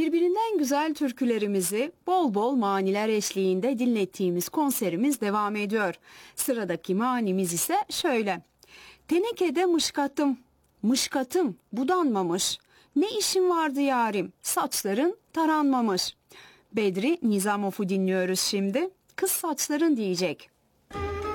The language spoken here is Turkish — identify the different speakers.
Speaker 1: Birbirinden güzel türkülerimizi bol bol maniler eşliğinde dinlettiğimiz konserimiz devam ediyor. Sıradaki manimiz ise şöyle. Tenekede mışkatım, mışkatım budanmamış. Ne işin vardı yarim, saçların taranmamış. Bedri Nizamov'u dinliyoruz şimdi. Kız saçların diyecek.